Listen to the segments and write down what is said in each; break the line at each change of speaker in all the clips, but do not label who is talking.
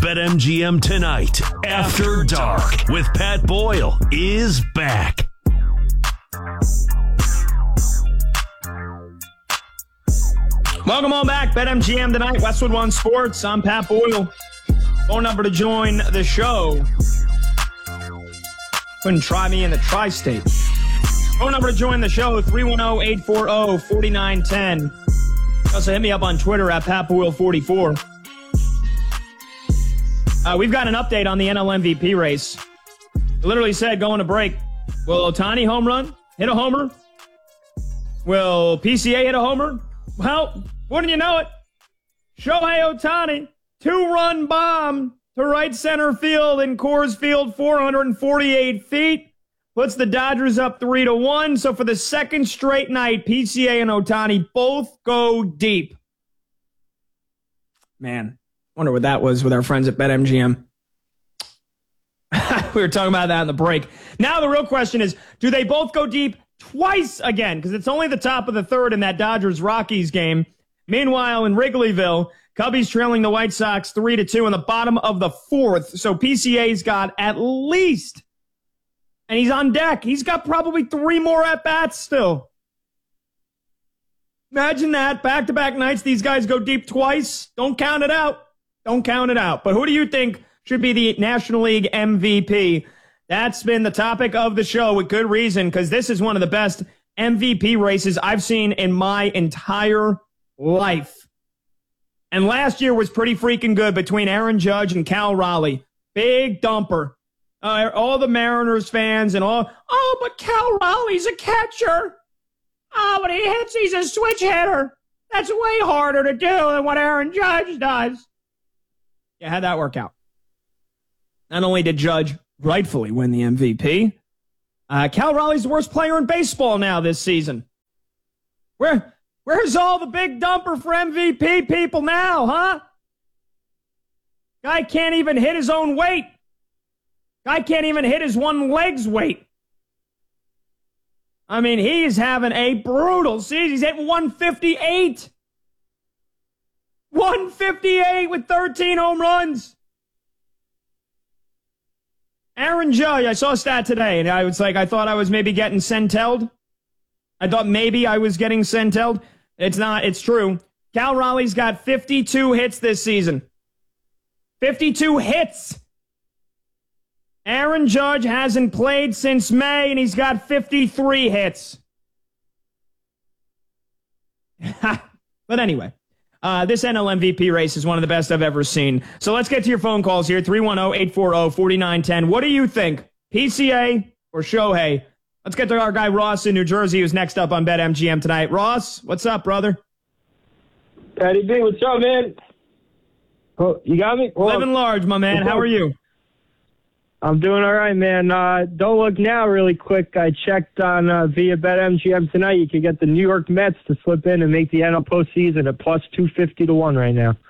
BetMGM Tonight After Dark with Pat Boyle is back.
Welcome on back. BetMGM Tonight, Westwood One Sports. I'm Pat Boyle. Phone number to join the show. Couldn't try me in the tri-state. Phone number to join the show, 310-840-4910. Also hit me up on Twitter at PatBoyle44. We've got an update on the NL MVP race. It literally said going to break. Will Ohtani home run? Hit a homer? Will PCA hit a homer? Well, wouldn't you know it? Shohei Ohtani, 2-run bomb to right center field in Coors Field, 448 feet. Puts the Dodgers up 3-1. So for the second straight night, PCA and Ohtani both go deep. Man, wonder what that was with our friends at BetMGM. We were talking about that in the break. Now the real question is, do they both go deep twice again? Because it's only the top of the third in that Dodgers-Rockies game. Meanwhile, in Wrigleyville, Cubbies trailing the White Sox 3-2 in the bottom of the fourth. So PCA's got at least, and he's on deck, he's got probably 3 more at-bats still. Imagine that. Back-to-back nights, these guys go deep twice. Don't count it out. Don't count it out. But who do you think should be the National League MVP? That's been the topic of the show with good reason, because this is one of the best MVP races I've seen in my entire life. And last year was pretty freaking good between Aaron Judge and Cal Raleigh. Big dumper. All the Mariners fans and all, oh, but Cal Raleigh's a catcher. Oh, when he hits, he's a switch hitter. That's way harder to do than what Aaron Judge does. Yeah, how'd that work out? Not only did Judge rightfully win the MVP, Cal Raleigh's the worst player in baseball now this season. Where's all the big dumper for MVP people now, huh? Guy can't even hit his own weight. Guy can't even hit his one leg's weight. I mean, he's having a brutal season. He's hitting 158. 158 with 13 home runs. Aaron Judge, I saw a stat today, and I thought I was maybe getting Centelled. I thought maybe I was getting Centelled. It's not. It's true. Cal Raleigh's got 52 hits this season. 52 hits. Aaron Judge hasn't played since May, and he's got 53 hits. But anyway, this NL MVP race is one of the best I've ever seen. So let's get to your phone calls here, 310-840-4910. What do you think, PCA or Shohei? Let's get to our guy Ross in New Jersey, who's next up on BetMGM tonight. Ross, what's up, brother?
Patty B, what's up, man? Oh, you got me?
Living large, my man. How are you?
I'm doing all right, man. Don't look now really quick. I checked on via BetMGM tonight. You can get the New York Mets to slip in and make the NL postseason at plus 250 to 1 right now.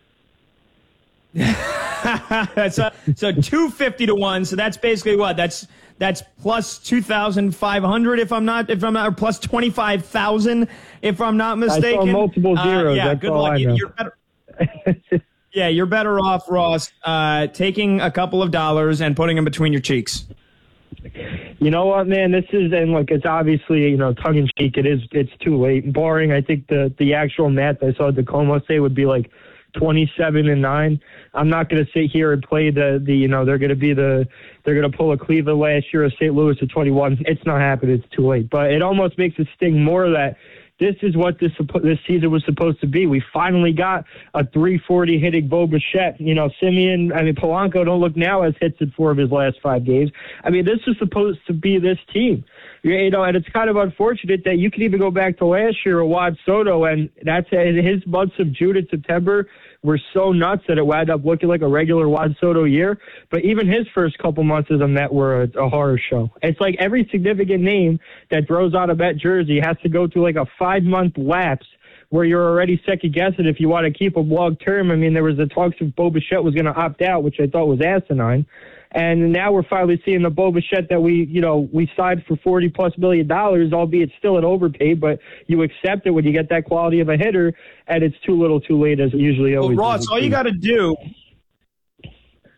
so 250 to 1. So that's basically what? That's plus 2,500 if I'm not, or plus 25,000 if I'm not mistaken.
I saw multiple zeros.
Yeah,
that's
good
all
luck.
I know.
You're better. Yeah, you're better off, Ross, taking a couple of dollars and putting them between your cheeks.
You know what, man? This is, and look, it's obviously, tongue in cheek. It's too late. Barring, I think the actual math I saw Tacoma say would be like 27-9. I'm not going to sit here and play they're going to pull a Cleveland last year or St. Louis at 21. It's not happening. It's too late. But it almost makes it sting more that this is what this season was supposed to be. We finally got a 340 hitting Bo Bichette. Polanco, don't look now, has hits in 4 of his last 5 games. I mean, this was supposed to be this team. And it's kind of unfortunate that you can even go back to last year with Juan Soto, and that's his months of June and September were so nuts that it wound up looking like a regular Juan Soto year. But even his first couple months as a Met were a horror show. It's like every significant name that throws on a Met jersey has to go through like a 5-month lapse where you're already second-guessing if you want to keep him long-term. I mean, there was the talks of Bo Bichette was going to opt out, which I thought was asinine. And now we're finally seeing the Bo Bichette that we signed for $40+ million, albeit still an overpay, but you accept it when you get that quality of a hitter, and it's too little too late, as it usually always is.
Ross, all you got to do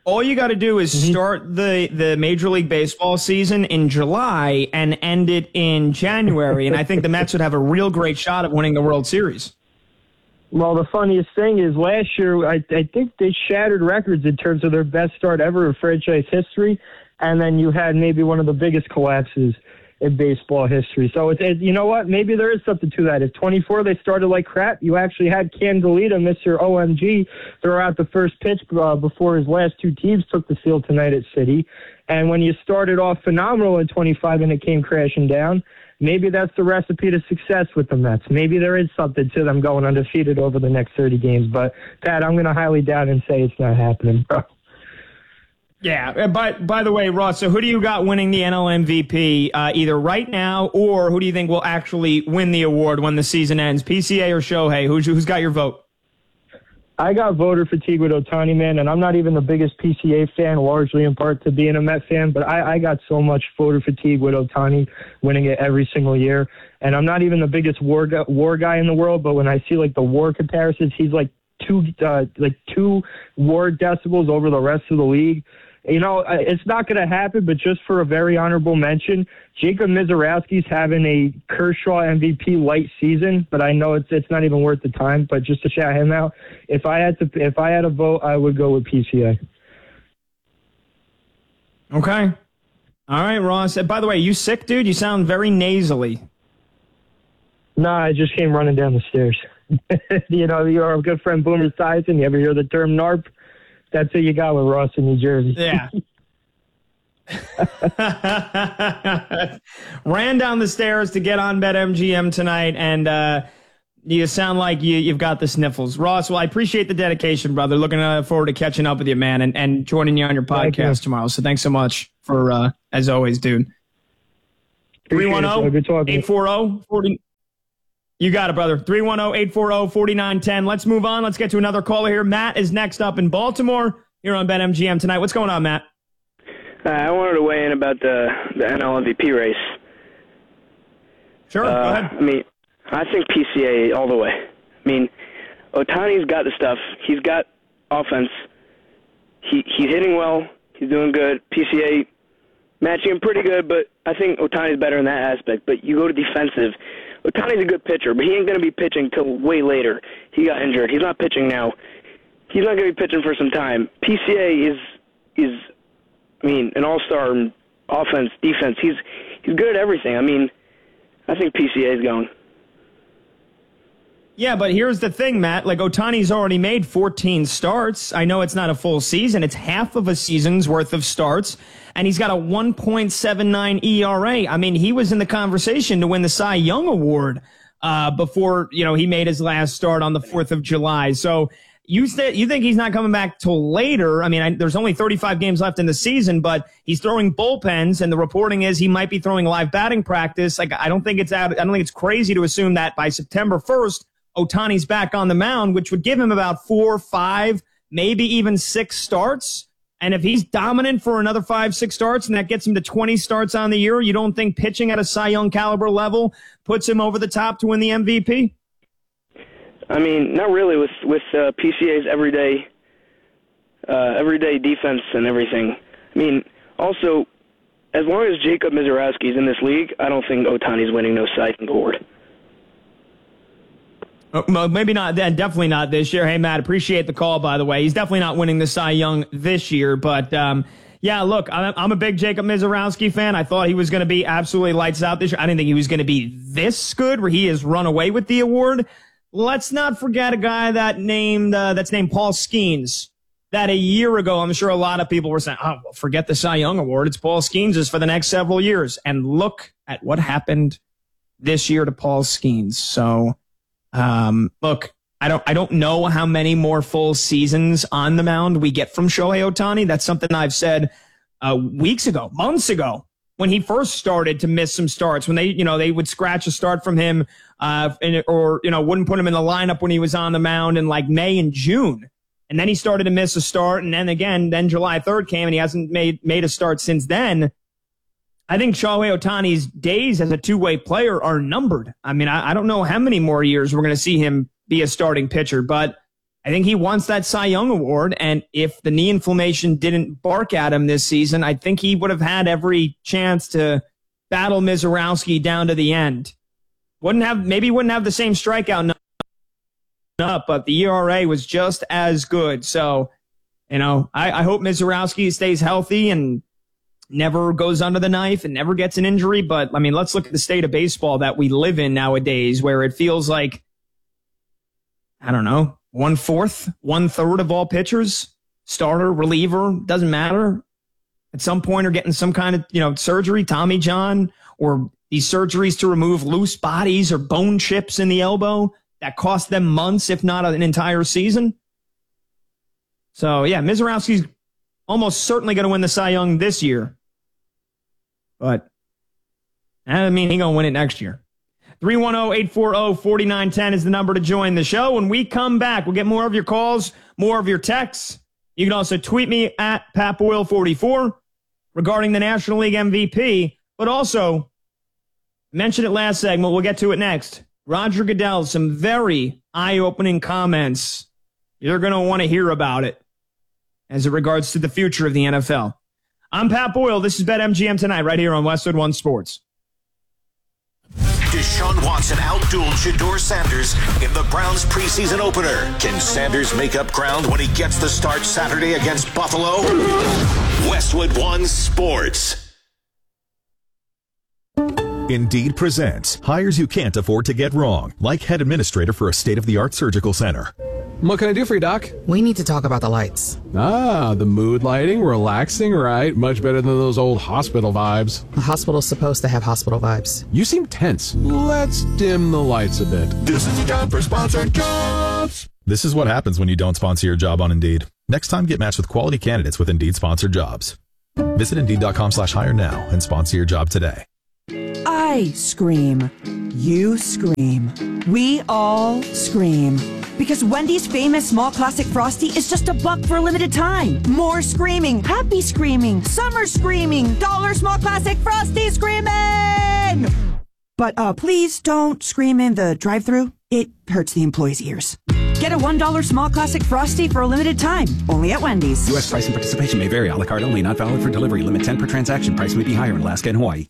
All you got to do is start the Major League Baseball season in July and end it in January, and I think the Mets would have a real great shot at winning the World Series.
Well, the funniest thing is last year, I think they shattered records in terms of their best start ever in franchise history, and then you had maybe one of the biggest collapses in baseball history. So, you know what? Maybe there is something to that. If 24 they started like crap, you actually had Candelita, Mr. OMG, throw out the first pitch before his last two teams took the field tonight at City. And when you started off phenomenal in 25 and it came crashing down, maybe that's the recipe to success with the Mets. Maybe there is something to them going undefeated over the next 30 games. But, Pat, I'm going to highly doubt and say it's not happening, bro.
Yeah, by the way, Ross, so who do you got winning the NL MVP either right now, or who do you think will actually win the award when the season ends? PCA or Shohei? Who's got your vote?
I got voter fatigue with Ohtani, man, and I'm not even the biggest PCA fan, largely in part to being a Met fan, but I got so much voter fatigue with Ohtani winning it every single year. And I'm not even the biggest war guy in the world, but when I see like the WAR comparisons, he's like two WAR decibels over the rest of the league. You know, it's not going to happen, but just for a very honorable mention, Jacob Mizorowski's having a Kershaw MVP light season, but I know it's not even worth the time. But just to shout him out, if I had a vote, I would go with PCA.
Okay. All right, Ross. By the way, you sick, dude? You sound very nasally.
Nah, I just came running down the stairs. You know, you're a good friend, Boomer Esiason. You ever hear the term NARP? That's what you got with Ross in New Jersey.
Yeah. Ran down the stairs to get on BetMGM tonight, and you sound like you've got the sniffles. Ross, well, I appreciate the dedication, brother. Looking forward to catching up with you, man, and joining you on your podcast tomorrow. So thanks so much for, as always, dude. 310-840-40. You got it, brother. 310-840-4910. Let's move on. Let's get to another caller here. Matt is next up in Baltimore here on BetMGM tonight. What's going on, Matt?
I wanted to weigh in about the NL MVP race.
Sure, go ahead.
I mean, I think PCA all the way. I mean, Ohtani's got the stuff. He's got offense. He's hitting well. He's doing good. PCA matching him pretty good, but I think Ohtani's better in that aspect. But you go to defensive. Ohtani's a good pitcher, but he ain't going to be pitching till way later. He got injured. He's not pitching now. He's not going to be pitching for some time. PCA is I mean, an all-star in offense, defense. He's good at everything. I mean, I think PCA is going.
Yeah, but here's the thing, Matt. Like, Ohtani's already made 14 starts. I know it's not a full season. It's half of a season's worth of starts. And he's got a 1.79 ERA. I mean, he was in the conversation to win the Cy Young Award before, he made his last start on the 4th of July. So you think he's not coming back till later. I mean, there's only 35 games left in the season, but he's throwing bullpens, and the reporting is he might be throwing live batting practice. Like, I don't think it's crazy to assume that by September 1st, Ohtani's back on the mound, which would give him about 4, 5, maybe even 6 starts. And if he's dominant for another 5, 6 starts, and that gets him to 20 starts on the year, you don't think pitching at a Cy Young caliber level puts him over the top to win the MVP?
I mean, not really with PCA's everyday defense and everything. I mean, also, as long as Jacob Mizorowski's in this league, I don't think Ohtani's winning no Cy Young Award.
Maybe not, definitely not this year. Hey, Matt, appreciate the call, by the way. He's definitely not winning the Cy Young this year. But, yeah, look, I'm a big Jacob Mizorowski fan. I thought he was going to be absolutely lights out this year. I didn't think he was going to be this good where he has run away with the award. Let's not forget a guy that's named Paul Skeens. That a year ago, I'm sure a lot of people were saying, oh, well, forget the Cy Young Award. It's Paul Skeens' for the next several years. And look at what happened this year to Paul Skeens. So, look, I don't know how many more full seasons on the mound we get from Shohei Ohtani. That's something I've said weeks ago, months ago, when he first started to miss some starts, when they would scratch a start from him, or wouldn't put him in the lineup when he was on the mound in like May and June. And then he started to miss a start. And then July 3rd came and he hasn't made a start since then. I think Shohei Ohtani's days as a two-way player are numbered. I mean, I don't know how many more years we're going to see him be a starting pitcher, but I think he wants that Cy Young award. And if the knee inflammation didn't bark at him this season, I think he would have had every chance to battle Mizorowski down to the end. Wouldn't have the same strikeout number, but the ERA was just as good. So, I hope Mizorowski stays healthy and never goes under the knife and never gets an injury. But, let's look at the state of baseball that we live in nowadays, where it feels like, I don't know, 1/4, 1/3 of all pitchers, starter, reliever, doesn't matter, at some point are getting some kind of, surgery, Tommy John, or these surgeries to remove loose bodies or bone chips in the elbow that cost them months, if not an entire season. So, yeah, Mizorowski's almost certainly going to win the Cy Young this year. But, he's going to win it next year. 310-840-4910 is the number to join the show. When we come back, we'll get more of your calls, more of your texts. You can also tweet me at PatBoyle44 regarding the National League MVP, but also mentioned it last segment. We'll get to it next. Roger Goodell, some very eye-opening comments. You're going to want to hear about it as it regards to the future of the NFL. I'm Pat Boyle. This is BetMGM Tonight right here on Westwood One Sports.
Deshaun Watson outdueled Shedeur Sanders in the Browns preseason opener. Can Sanders make up ground when he gets the start Saturday against Buffalo? Westwood One Sports.
Indeed presents hires you can't afford to get wrong, like head administrator for a state-of-the-art surgical center.
What can I do for you, Doc?
We need to talk about the lights.
Ah, the mood lighting, relaxing, right? Much better than those old hospital vibes.
A hospital's supposed to have hospital vibes.
You seem tense. Let's dim the lights a bit.
This is the time for sponsored jobs. This is what happens when you don't sponsor your job on Indeed. Next time, get matched with quality candidates with Indeed sponsored jobs. Visit Indeed.com/hire now and sponsor your job today.
I scream. You scream. We all scream. Because Wendy's famous small classic Frosty is just $1 for a limited time. More screaming, happy screaming, summer screaming, dollar small classic Frosty screaming! But please don't scream in the drive-thru. It hurts the employees' ears. Get a $1 small classic Frosty for a limited time. Only at Wendy's.
U.S. price and participation may vary. A la carte only. Not valid for delivery. Limit 10 per transaction. Price may be higher in Alaska and Hawaii.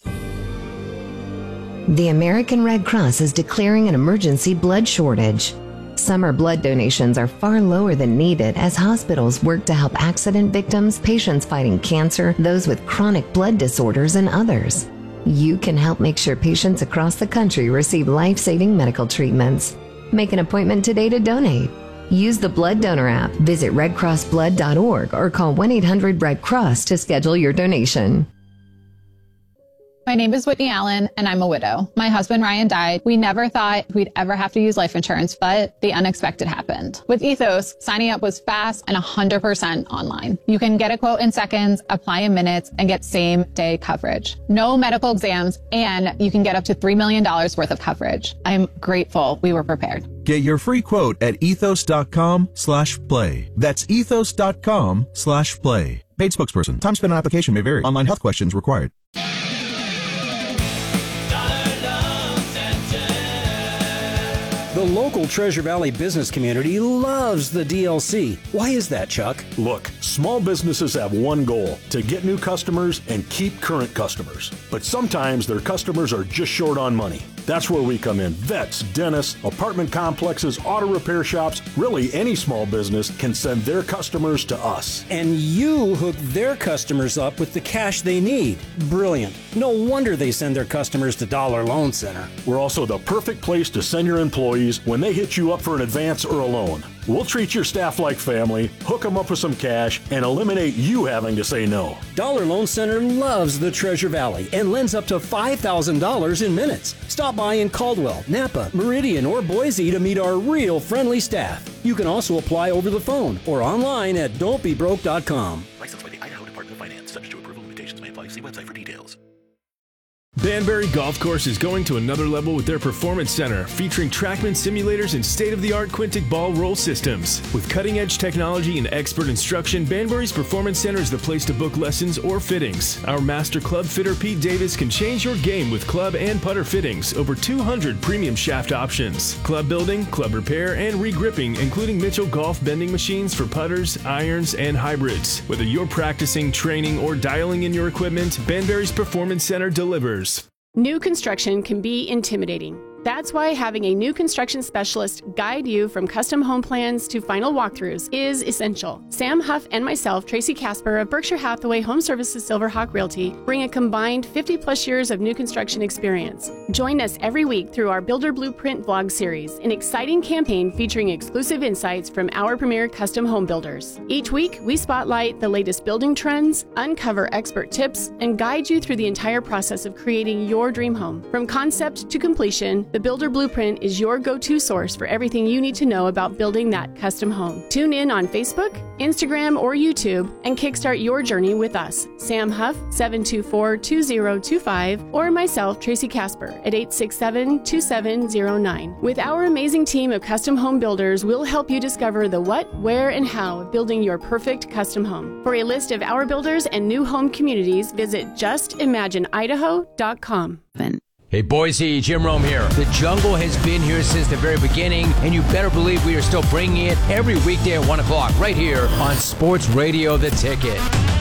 The American Red Cross is declaring an emergency blood shortage. Summer blood donations are far lower than needed as hospitals work to help accident victims, patients fighting cancer, those with chronic blood disorders, and others. You can help make sure patients across the country receive life-saving medical treatments. Make an appointment today to donate. Use the Blood Donor app, visit redcrossblood.org, or call 1-800-RED-CROSS to schedule your donation.
My name is Whitney Allen, and I'm a widow. My husband, Ryan, died. We never thought we'd ever have to use life insurance, but the unexpected happened. With Ethos, signing up was fast and 100% online. You can get a quote in seconds, apply in minutes, and get same-day coverage. No medical exams, and you can get up to $3 million worth of coverage. I'm grateful we were prepared.
Get your free quote at ethos.com/play. That's ethos.com/play. Paid spokesperson. Time spent on application may vary. Online health questions required.
The local Treasure Valley business community loves the DLC. Why is that, Chuck?
Look, small businesses have one goal: to get new customers and keep current customers. But sometimes their customers are just short on money. That's where we come in. Vets, dentists, apartment complexes, auto repair shops, really any small business can send their customers to us.
And you hook their customers up with the cash they need. Brilliant. No wonder they send their customers to Dollar Loan Center.
We're also the perfect place to send your employees when they hit you up for an advance or a loan. We'll treat your staff like family, hook them up with some cash, and eliminate you having to say no.
Dollar Loan Center loves the Treasure Valley and lends up to $5,000 in minutes. Stop by in Caldwell, Napa, Meridian, or Boise to meet our real friendly staff. You can also apply over the phone or online at don'tbebroke.com.
Licensed by the Idaho Department of Finance. Subject to approval, limitations may apply. See website for details.
Banbury Golf Course is going to another level with their Performance Center, featuring TrackMan simulators and state-of-the-art Quintic ball roll systems. With cutting-edge technology and expert instruction, Banbury's Performance Center is the place to book lessons or fittings. Our master club fitter, Pete Davis, can change your game with club and putter fittings. Over 200 premium shaft options. Club building, club repair, and regripping, including Mitchell golf bending machines for putters, irons, and hybrids. Whether you're practicing, training, or dialing in your equipment, Banbury's Performance Center delivers.
New construction can be intimidating. That's why having a new construction specialist guide you from custom home plans to final walkthroughs is essential. Sam Huff and myself, Tracy Casper of Berkshire Hathaway Home Services Silverhawk Realty, bring a combined 50-plus years of new construction experience. Join us every week through our Builder Blueprint vlog series, an exciting campaign featuring exclusive insights from our premier custom home builders. Each week, we spotlight the latest building trends, uncover expert tips, and guide you through the entire process of creating your dream home. From concept to completion, the Builder Blueprint is your go-to source for everything you need to know about building that custom home. Tune in on Facebook, Instagram, or YouTube and kickstart your journey with us, Sam Huff, 724-2025, or myself, Tracy Casper, at 867-2709. With our amazing team of custom home builders, we'll help you discover the what, where, and how of building your perfect custom home. For a list of our builders and new home communities, visit justimagineidaho.com.
Hey Boise, Jim Rome here. The Jungle has been here since the very beginning, and you better believe we are still bringing it every weekday at 1 o'clock right here on Sports Radio The Ticket.